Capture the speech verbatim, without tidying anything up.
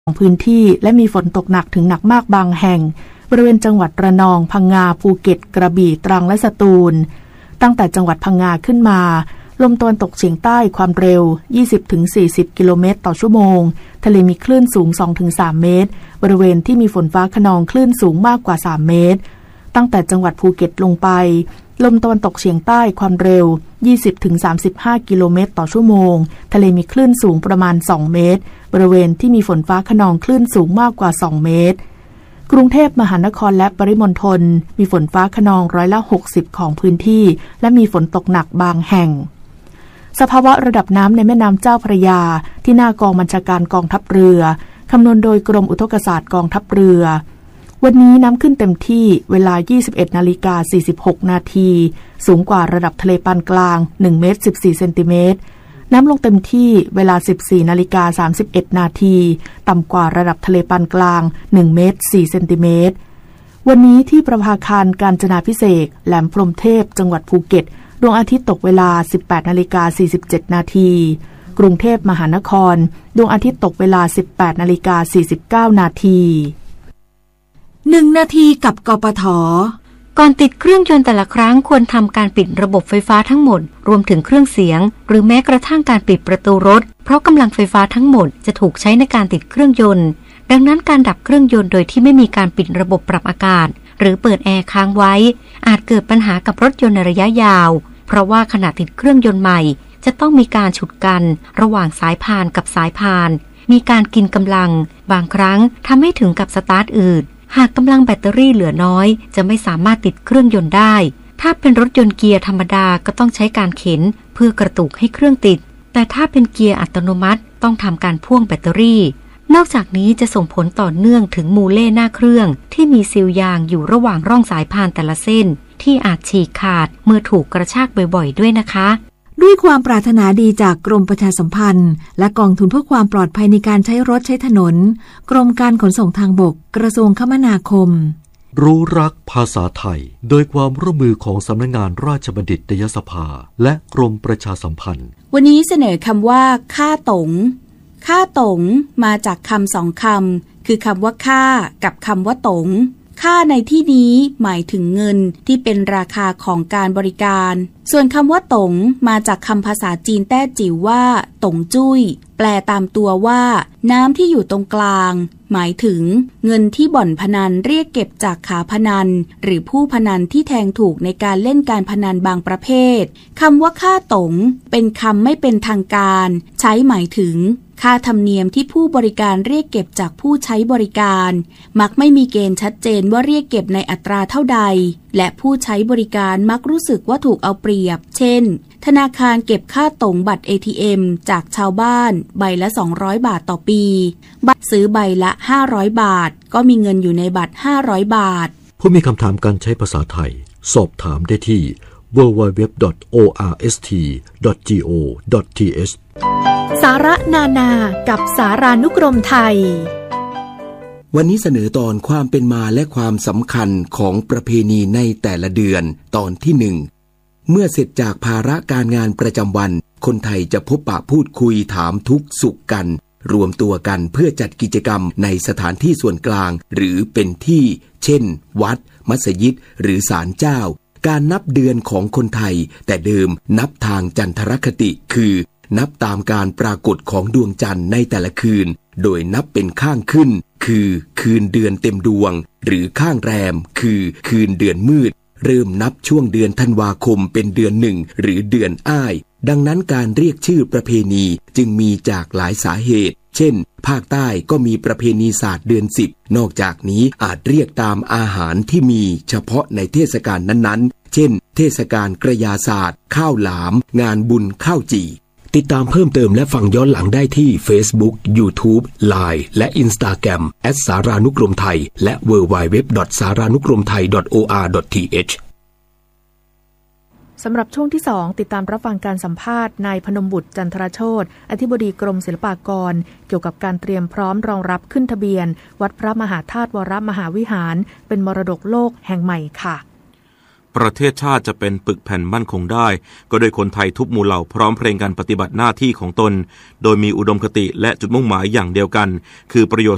ของพื้นที่และมีฝนตกหนักถึงหนักมากบางแห่งบริเวณจังหวัดระนองพังงาภูเก็ตกระบี่ตรังและสตูลตั้งแต่จังหวัดพังงาขึ้นมาลมตะวันตกเฉียงใต้ความเร็ว ยี่สิบถึงสี่สิบ กิโลเมตรต่อชั่วโมงทะเลมีคลื่นสูง สองถึงสาม เมตรบริเวณที่มีฝนฟ้าคะนองคลื่นสูงมากกว่าสามเมตรตั้งแต่จังหวัดภูเก็ตลงไปลมตะวันตกเฉียงใต้ความเร็ว ยี่สิบถึงสามสิบห้า กิโลเมตรต่อชั่วโมงทะเลมีคลื่นสูงประมาณสองเมตรบริเวณที่มีฝนฟ้าคะนองคลื่นสูงมากกว่าสองเมตรกรุงเทพมหานครและปริมณฑลมีฝนฟ้าคะนองร้อยละหกสิบของพื้นที่และมีฝนตกหนักบางแห่งสภาวะระดับน้ำในแม่น้ำเจ้าพระยาที่หน้ากองบัญชาการกองทัพเรือคำนวณโดยกรมอุทกศาสตร์กองทัพเรือวันนี้น้ำขึ้นเต็มที่เวลา ยี่สิบเอ็ดนาฬิกาสี่สิบหก นาทีสูงกว่าระดับทะเลปานกลางหนึ่งเมตรสิบสี่เซนติเมตรน้ำลงเต็มที่เวลา สิบสี่นาฬิกาสามสิบเอ็ด นาทีต่ำกว่าระดับทะเลปานกลางหนึ่งเมตรสี่เซนติเมตรวันนี้ที่ประภาคารกาญจนาภิเษกแหลมพรหมเทพจังหวัดภูเก็ตดวงอาทิตย์ตกเวลา สิบแปดนาฬิกาสี่สิบเจ็ด นาทีกรุงเทพมหานครดวงอาทิตย์ตกเวลา สิบแปดนาฬิกาสี่สิบเก้า นาทีหนึ่งนาทีกับกปท.ก่อนติดเครื่องยนต์แต่ละครั้งควรทำการปิดระบบไฟฟ้าทั้งหมดรวมถึงเครื่องเสียงหรือแม้กระทั่งการปิดประตูรถเพราะกำลังไฟฟ้าทั้งหมดจะถูกใช้ในการติดเครื่องยนต์ดังนั้นการดับเครื่องยนต์โดยที่ไม่มีการปิดระบบปรับอากาศหรือเปิดแอร์ค้างไว้อาจเกิดปัญหากับรถยนต์ในระยะยาวเพราะว่าขณะติดเครื่องยนต์ใหม่จะต้องมีการฉุดกันระหว่างสายพานกับสายพานมีการกินกำลังบางครั้งทำให้ถึงกับสตาร์ทอืดหากกำลังแบตเตอรี่เหลือน้อยจะไม่สามารถติดเครื่องยนต์ได้ถ้าเป็นรถยนต์เกียร์ธรรมดาก็ต้องใช้การเข็นเพื่อกระตุกให้เครื่องติดแต่ถ้าเป็นเกียร์อัตโนมัติต้องทำการพ่วงแบตเตอรี่นอกจากนี้จะส่งผลต่อเนื่องถึงมูเล่หน้าเครื่องที่มีซีลยางอยู่ระหว่างร่องสายพานแต่ละเส้นที่อาจฉีกขาดเมื่อถูกกระชากบ่อยๆด้วยนะคะด้วยความปรารถนาดีจากกรมประชาสัมพันธ์และกองทุนเพื่อความปลอดภัยในการใช้รถใช้ถนนกรมการขนส่งทางบกกระทรวงคมนาคมรู้รักภาษาไทยโดยความร่วมมือของสำนักงานราชบัณฑิตยสภาและกรมประชาสัมพันธ์วันนี้เสนอคำว่าค่าตงค่าตงมาจากคำสองคำคือคำว่าค่ากับคำว่าตงค่าในที่นี้หมายถึงเงินที่เป็นราคาของการบริการส่วนคำว่าตงมาจากคำภาษาจีนแต้จิ๋วว่าตงจุ้ยแปลตามตัวว่าน้ำที่อยู่ตรงกลางหมายถึงเงินที่บ่อนพนันเรียกเก็บจากขาพนันหรือผู้พนันที่แทงถูกในการเล่นการพนันบางประเภทคำว่าค่าตงเป็นคำไม่เป็นทางการใช้หมายถึงค่าธรรมเนียมที่ผู้บริการเรียกเก็บจากผู้ใช้บริการมักไม่มีเกณฑ์ชัดเจนว่าเรียกเก็บในอัตราเท่าใดและผู้ใช้บริการมักรู้สึกว่าถูกเอาเปรียบเช่นธนาคารเก็บค่าตงบัตร เอ ที เอ็ม จากชาวบ้านใบละสองร้อยบาทต่อปีบัตรซื้อใบละห้าร้อยบาทก็มีเงินอยู่ในบัตรห้าร้อยบาทผู้มีคำถามการใช้ภาษาไทยสอบถามได้ที่ ดับเบิลยู ดับเบิลยู ดับเบิลยู ดอท โอ อาร์ เอส ที ดอท จี โอ ดอท ที เอชสาระนานากับสารานุกรมไทยวันนี้เสนอตอนความเป็นมาและความสำคัญของประเพณีในแต่ละเดือนตอนที่หนึ่งเมื่อเสร็จจากภาระการงานประจำวันคนไทยจะพบปะพูดคุยถามทุกข์สุขกันรวมตัวกันเพื่อจัดกิจกรรมในสถานที่ส่วนกลางหรือเป็นที่เช่นวัดมัสยิดหรือศาลเจ้าการนับเดือนของคนไทยแต่เดิมนับทางจันทรคติคือนับตามการปรากฏของดวงจันทร์ในแต่ละคืนโดยนับเป็นข้างขึ้นคือคืนเดือนเต็มดวงหรือข้างแรมคือคืนเดือนมืดเริ่มนับช่วงเดือนธันวาคมเป็นเดือนหนึ่งหรือเดือนอ้ายดังนั้นการเรียกชื่อประเพณีจึงมีจากหลายสาเหตุเช่นภาคใต้ก็มีประเพณีศาสตร์เดือนสิบนอกจากนี้อาจเรียกตามอาหารที่มีเฉพาะในเทศกาลนั้นๆเช่นเทศกาลกระยาศาสตร์ข้าวหลามงานบุญข้าวจี่ติดตามเพิ่มเติมและฟังย้อนหลังได้ที่ Facebook, YouTube, ไลน์ และ Instagram แอท สารานุกรมไทยและ ดับเบิลยู ดับเบิลยู ดับเบิลยู ดอท สารานุกรมไทย ดอท โอ อาร์ ดอท ที เอชสำหรับช่วงที่สองติดตามรับฟังการสัมภาษณ์นายพนมบุตรจันทรโชติอธิบดีกรมศิลปากรเกี่ยวกับการเตรียมพร้อมรองรับขึ้นทะเบียนวัดพระมหาธาตุวรมหาวิหารเป็นมรดกโลกแห่งใหม่ค่ะประเทศชาติจะเป็นปึกแผ่นมั่นคงได้ก็โดยคนไทยทุกหมู่เหล่าพร้อมเพรียงกันปฏิบัติหน้าที่ของตนโดยมีอุดมคติและจุดมุ่งหมายอย่างเดียวกันคือประโยชน์